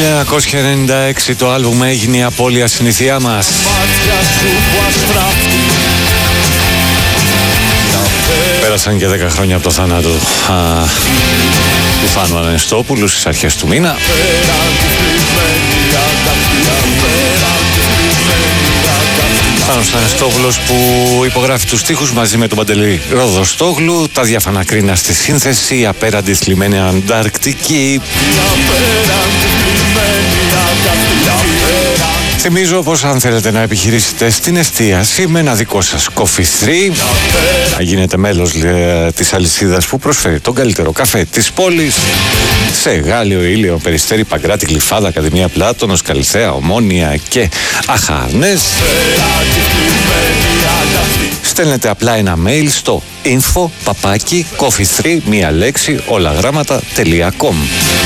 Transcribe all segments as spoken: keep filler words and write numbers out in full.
χίλια εννιακόσια ενενήντα έξι το άλμπουμ έγινε η απώλεια συνηθιά μας. Πέρασαν και δέκα χρόνια από το θάνατο α, του Θάνου Ανεστόπουλου στις αρχές του μήνα. Θάνος Ανεστόπουλος που υπογράφει τους στίχους μαζί με τον Παντελή Ροδοστόγλου, τα διάφανα κρίνα στη σύνθεση, η απέραντη θλιμμένη Ανταρκτική. Θυμίζω πως αν θέλετε να επιχειρήσετε στην εστίαση με ένα δικό σας Coffee θρι, να γίνετε μέλος λέ, της αλυσίδας που προσφέρει τον καλύτερο καφέ της πόλης, σε Γάλλιο, Ήλιο, Περιστέρι, Παγκράτη, Γλυφάδα, Ακαδημία Πλάτωνος, Καλυθέα, Ομόνια και Αχάρνες, στέλνετε απλά ένα mail στο info παπάκι coffee three, μία λέξη, όλα γράμματα .com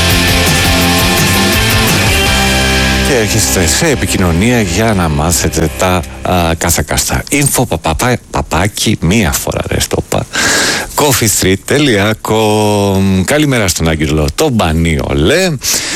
και έρχεστε σε επικοινωνία για να μάθετε τα α, κάθε κάστα. Info παπα, παπάκι, μία φορά ρε στο πα, coffee three dot com. Καλημέρα στον Άγγελο τον Μπανίολε.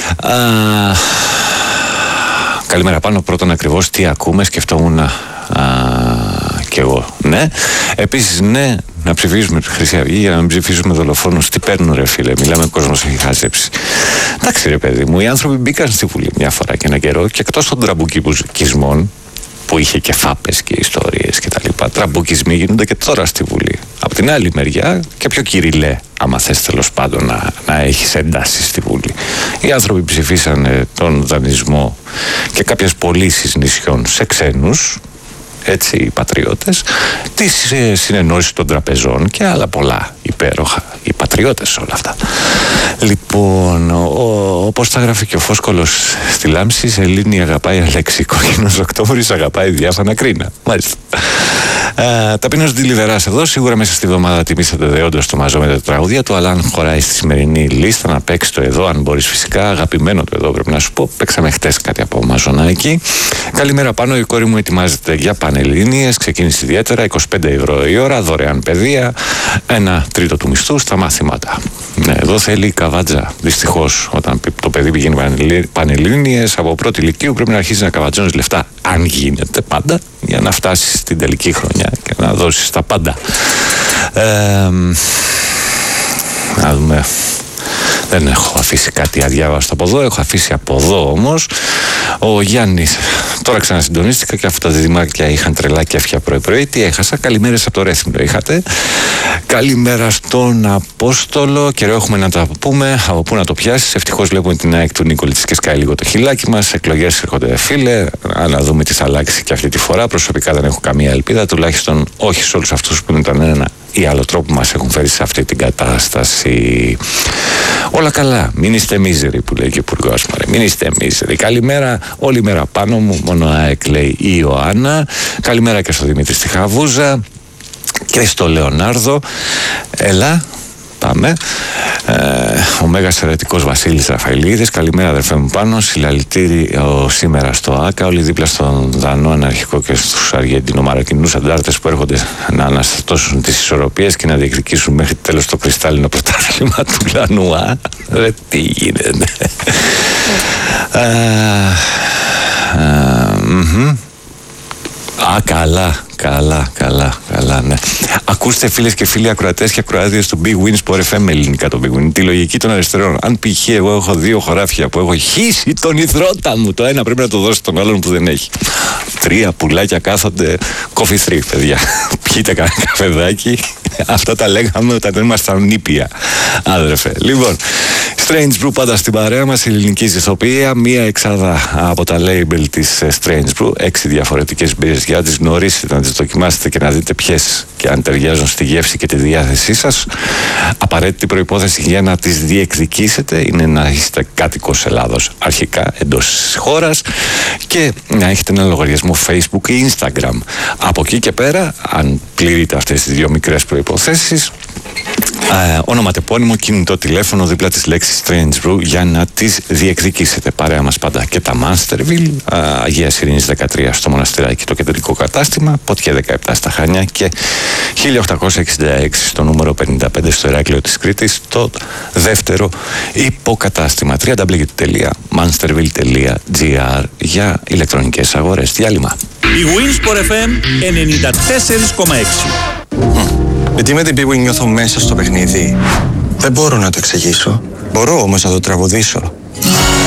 Καλημέρα πάνω. Πρώτον ακριβώς τι ακούμε, σκεφτόμουν α, κι εγώ. Ναι. Επίσης ναι, να ψηφίσουμε τη Χρυσή Αυγή για να μην ψηφίσουμε δολοφόνους. Τι παίρνουν ρε φίλε, μιλάμε, ο κόσμος έχει χαζέψει. Εντάξει ρε παιδί μου, οι άνθρωποι μπήκαν στη Βουλή μια φορά και ένα καιρό και εκτός των τραμπουκισμών που είχε και φάπες και ιστορίες και τα λοιπά, τραμπουκισμοί γίνονται και τώρα στη Βουλή. Από την άλλη μεριά και πιο κυριλέ, άμα θες τέλος πάντων να, να έχεις εντάσεις στη Βουλή. Οι άνθρωποι ψηφίσανε τον δανεισμό και κάποιες πωλήσεις νησιών σε ξένους, έτσι, οι πατριώτες, τις ε, συνεννόησεις των τραπεζών και άλλα πολλά υπέροχα, οι πατριώτες όλα αυτά. Λοιπόν, όπως τα γράφει και ο Φόσκολος στη Λάμψη, Σελήνη αγαπάει Αλέξη, κόκκινος Οκτώβρης αγαπάει διάφανα κρίνα. Μάλιστα. Ε, ταπεινός Ντιλιβεράς εδώ, σίγουρα μέσα στη εβδομάδα τιμήσατε δεόντως το μαζό με τα τραγούδια του, αλλά αν χωράει στη σημερινή λίστα να παίξει το εδώ, αν μπορείς φυσικά, αγαπημένο το εδώ πρέπει να σου πω, παίξαμε χτες κάτι από μαζονάκι. Καλημέρα πάνω, η κόρη μου ετοιμάζεται για Πανελλήνιες, ξεκίνησε ιδιαίτερα, είκοσι πέντε ευρώ η ώρα, δωρεάν παιδεία, ένα τρίτο του μισθού στα μαθήματα. Ναι, εδώ θέλει καβάτζα. Δυστυχώς, όταν το παιδί πηγαίνει Πανελλήνιες, από πρώτη ηλικίου πρέπει να αρχίσει να καβατζώνεις λεφτά, αν γίνεται πάντα, για να φτάσει στην τελική χρονιά και να δώσεις τα πάντα. Ε, να δούμε. Δεν έχω αφήσει κάτι αδιάβαστο από εδώ, έχω αφήσει από εδώ όμως. Ο Γιάννης, τώρα ξανασυντονίστηκα και αυτά τα διδυμάκια είχαν τρελά κέφια πρωί-πρωί. Τι έχασα, καλημέρες από το Ρέθυμνο είχατε. Καλημέρα στον Απόστολο. Καιρό έχουμε να τα πούμε. Από πού να το πιάσεις. Ευτυχώς βλέπουμε την ΑΕΚ του Νίκολη της και σκάει λίγο το χιλάκι μας. Εκλογές έρχονται φίλε. Να δούμε τι θα αλλάξει και αυτή τη φορά. Προσωπικά δεν έχω καμία ελπίδα. Τουλάχιστον όχι σε όλους αυτούς που ήταν ένα ή άλλο τρόπο που μας έχουν φέρει σε αυτή την κατάσταση. Όλα καλά. Μην είστε μίζεροι που λέει και ο υπουργός μου. Μην είστε μίζεροι. Καλημέρα όλη μέρα πάνω μου. Μόνο ΑΕΚ λέει η Ιωάννα. Καλημέρα και στο Δημήτρη στη Χαβούζα και στο Λεωνάρδο. Έλα, πάμε. Ε, ο Μέγας Ερετικός Βασίλης Ραφαηλίδης. Καλημέρα αδερφέ μου πάνω. Συλλαλητήριο σήμερα στο ΆΚΑ. Όλοι δίπλα στον Δανό Αναρχικό και στους Αργεντινο-Μαροκινούς αντάρτες που έρχονται να αναστατώσουν τις ισορροπίες και να διεκδικήσουν μέχρι τέλος το κρυστάλλινο πρωτάθλημα του Λανουά. Ρε τι γίνεται. Α, καλά. Καλά, καλά, καλά, ναι. Ακούστε φίλες και φίλοι ακροατές και ακροάτριες του Big Win Sport εφ εμ ελληνικά το Big Win. Τη λογική των αριστερών. Αν π.χ. εγώ έχω δύο χωράφια που έχω χύσει τον υδρότα μου, το ένα πρέπει να το δώσει τον άλλον που δεν έχει. Τρία πουλάκια κάθονται coffee three, παιδιά. Πιείτε κανένα καφεδάκι. Αυτά τα λέγαμε όταν ήμασταν νήπια, άδερφε. Λοιπόν, Strange Brew πάντα στην παρέα μας, η ελληνική ζυθοποιία. Μία εξάδα από τα label της Strange Brew. Έξι διαφορετικές μπύρες για να τις γνωρίσετε, να τις δοκιμάσετε και να δείτε ποιες και αν ταιριάζουν στη γεύση και τη διάθεσή σας. Απαραίτητη προϋπόθεση για να τις διεκδικήσετε είναι να είστε κάτοικος Ελλάδος αρχικά, εντός της χώρας, και να έχετε ένα λογαριασμό Facebook ή Instagram. Από εκεί και πέρα, αν πληρείτε αυτές τις δύο μικρές προϋποθέσεις, Ε, ονοματεπώνυμο, κινητό τηλέφωνο δίπλα της λέξης Strange Brew για να τις διεκδικήσετε. Παρέα μας πάντα και τα Masterville, ε, Αγίας Ειρήνης δεκατρία στο Μοναστηράκι, το κεντρικό κατάστημα, Ποτιέ δεκαεπτά στα Χανιά και χίλια οκτακόσια εξήντα έξι στο νούμερο πενήντα πέντε στο Ηράκλειο της Κρήτης, το δεύτερο υποκατάστημα. double-u double-u double-u τελεία masterville τελεία gr για ηλεκτρονικές αγορές. Διάλειμμα. Η Winsport εφ εμ ενενήντα τέσσερα κόμμα έξι. Γιατί με την Big Win νιώθω μέσα στο παιχνίδι. Δεν μπορώ να το εξηγήσω. Μπορώ όμως να το τραγουδήσω.